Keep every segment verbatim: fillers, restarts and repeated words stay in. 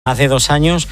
hace dos años,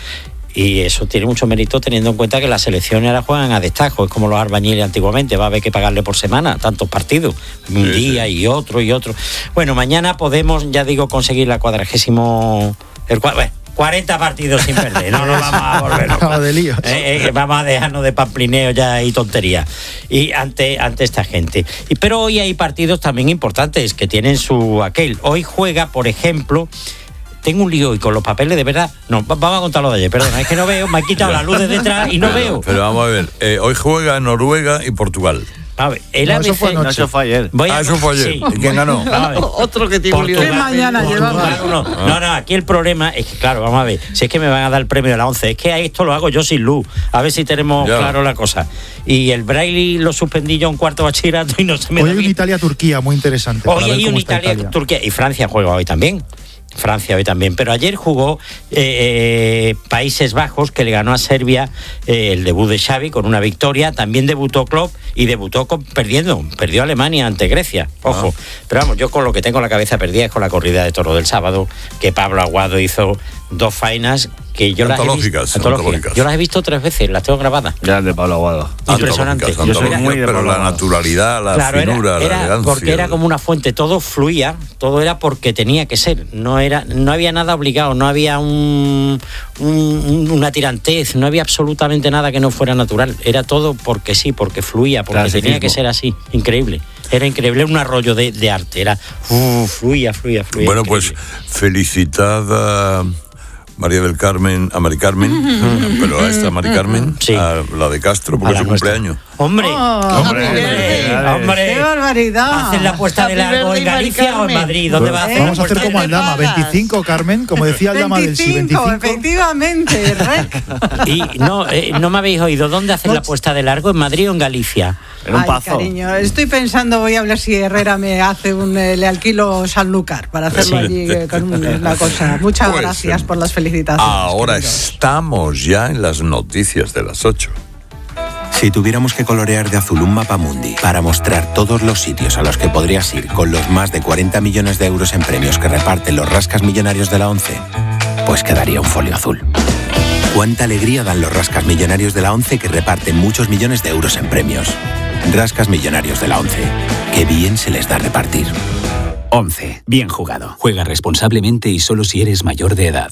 y eso tiene mucho mérito teniendo en cuenta que las selecciones ahora juegan a destajo, es como los albañiles antiguamente, va a haber que pagarle por semana tantos partidos, un sí, día sí. y otro y otro. Bueno, mañana podemos, ya digo, conseguir la cuadragésimo... El, bueno, cuarenta partidos sin perder, no nos vamos a volver locos. de líos. Eh, eh, vamos a dejarnos de pamplineo ya y tontería y ante, ante esta gente. Y, pero hoy hay partidos también importantes que tienen su aquel. Hoy juega, por ejemplo... Tengo un lío y con los papeles de verdad. No, vamos a contarlo de ayer, perdona, es que no veo, me han quitado la luz de detrás y no pero, veo. Pero vamos a ver, eh, hoy juega Noruega y Portugal. A ver, el no, A B C, eso fue, no, eso fue ayer. Voy a, ah, eso fue ayer. Sí. ¿Y quién ganó? Otro que tiene un lío. ¿Qué mañana llevamos? No, no, no, aquí el problema es que, claro, vamos a ver, si es que me van a dar el premio de la once, es que a esto lo hago yo sin luz, a ver si tenemos ya. claro la cosa. Y el Braille lo suspendí yo en cuarto bachillerato y no se me Hoy da hay un Italia-Turquía muy interesante. Hoy hay un Italia-Turquía y Francia juega hoy también. Francia hoy también, pero ayer jugó eh, eh, Países Bajos, que le ganó a Serbia eh, el debut de Xavi con una victoria. También debutó Klopp y debutó con, perdiendo, perdió Alemania ante Grecia, ojo. Ah. Pero vamos, yo con lo que tengo la cabeza perdida es con la corrida de toro del sábado, que Pablo Aguado hizo dos faenas que yo las, he visto, antológicas. Yo las he visto tres veces, las tengo grabadas. Grande Pablo Aguado. Impresionante. Yo soy muy de pero la naturalidad, la claro, finura, era, era la elegancia. Porque era como una fuente, todo fluía, todo era porque tenía que ser. No era, no había nada obligado, no había un, un, una tirantez, no había absolutamente nada que no fuera natural. Era todo porque sí, porque fluía, porque claro, tenía que ser así. Increíble. Era increíble, era un arroyo de, de arte. Era uh, fluía, fluía, fluía. Bueno, increíble. Pues felicidad a María del Carmen, a Mari Carmen, pero a esta Mari Carmen, sí. a la de Castro, porque es su cumpleaños. ¡Hombre! Oh, ¡Hombre! ¡Hombre! ¡Hombre! ¡Qué barbaridad! ¿Hacen la puesta de largo en Galicia o en Madrid? ¿Dónde va a hacer? Vamos a hacer como Aldama, veinticinco, Carmen, como decía Aldama del sí, veinticinco. Efectivamente, rec. Y no, eh, no me habéis oído, ¿dónde hacen la puesta de largo? ¿En Madrid o en Galicia? En un Ay, pazo. Cariño, estoy pensando, voy a hablar si Herrera me hace un, eh, le alquilo Sanlúcar para hacerlo sí. allí eh, con una cosa. Muchas pues, gracias por las felicitaciones. Ahora queridos. Estamos ya en las noticias de las ocho. Si tuviéramos que colorear de azul un mapa mundi para mostrar todos los sitios a los que podrías ir con los más de cuarenta millones de euros en premios que reparten los rascas millonarios de la ONCE, pues quedaría un folio azul. Cuánta alegría dan los rascas millonarios de la ONCE que reparten muchos millones de euros en premios. Rascas millonarios de la ONCE. Qué bien se les da repartir. ONCE. Bien jugado. Juega responsablemente y solo si eres mayor de edad.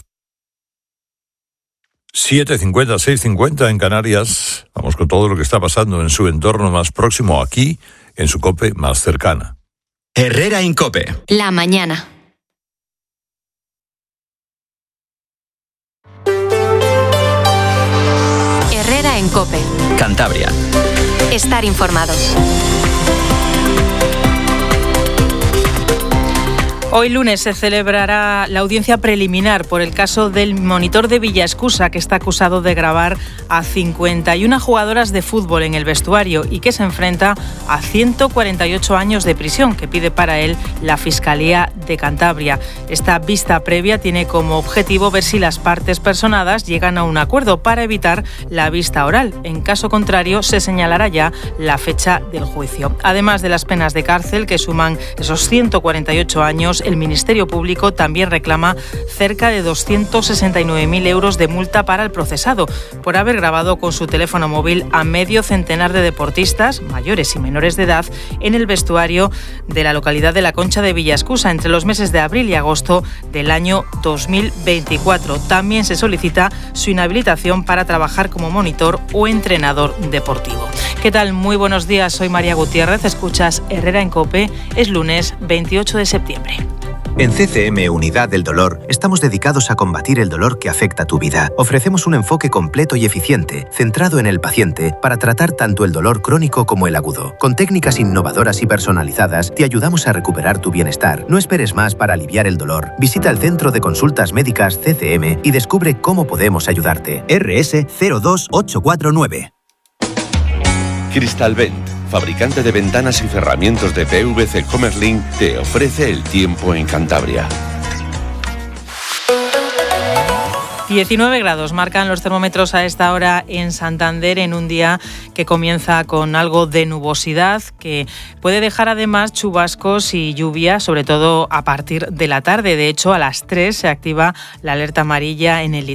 siete cincuenta, seis cincuenta en Canarias. Vamos con todo lo que está pasando en su entorno más próximo, aquí, en su COPE más cercana. Herrera en COPE. La mañana. Herrera en COPE. Cantabria. Estar informado. Hoy lunes se celebrará la audiencia preliminar por el caso del monitor de Villaescusa, que está acusado de grabar a cincuenta y una jugadoras de fútbol en el vestuario y que se enfrenta a ciento cuarenta y ocho años de prisión, que pide para él la Fiscalía de Cantabria. Esta vista previa tiene como objetivo ver si las partes personadas llegan a un acuerdo para evitar la vista oral. En caso contrario, se señalará ya la fecha del juicio. Además de las penas de cárcel, que suman esos ciento cuarenta y ocho años, el Ministerio Público también reclama cerca de doscientos sesenta y nueve mil euros de multa para el procesado por haber grabado con su teléfono móvil a medio centenar de deportistas, mayores y menores de edad, en el vestuario de la localidad de La Concha de Villaescusa entre los meses de abril y agosto del año dos mil veinticuatro. También se solicita su inhabilitación para trabajar como monitor o entrenador deportivo. ¿Qué tal? Muy buenos días, soy María Gutiérrez, escuchas Herrera en COPE, es lunes veintiocho de septiembre. En C C M Unidad del Dolor estamos dedicados a combatir el dolor que afecta tu vida. Ofrecemos un enfoque completo y eficiente, centrado en el paciente, para tratar tanto el dolor crónico como el agudo. Con técnicas innovadoras y personalizadas, te ayudamos a recuperar tu bienestar. No esperes más para aliviar el dolor. Visita el Centro de Consultas Médicas C C M y descubre cómo podemos ayudarte. R S cero dos ocho cuatro nueve. Crystalvent, fabricante de ventanas y cerramientos de P V C Commerlin, te ofrece el tiempo en Cantabria. diecinueve grados marcan los termómetros a esta hora en Santander, en un día que comienza con algo de nubosidad, que puede dejar además chubascos y lluvia, sobre todo a partir de la tarde. De hecho, a las tres se activa la alerta amarilla en el